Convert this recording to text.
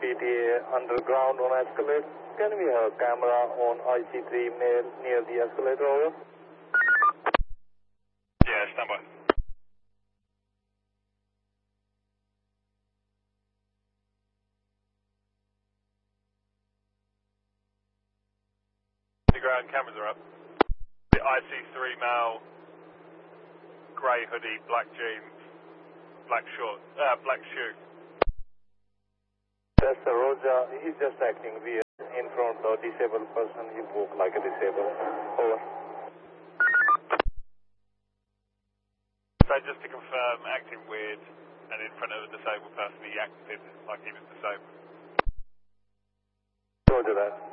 ETA underground on escalator. Can we have camera on IC3 near the escalator, over? Yeah, stand by. The ground cameras are up. The IC3 male, grey hoodie, black jeans, black shorts, black shoe. That's the Roja. He's just acting weird in front of the disabled person. He walk like a disabled. Over. So just to confirm, acting weird and in front of a disabled person, he acted like he was disabled. Roger that.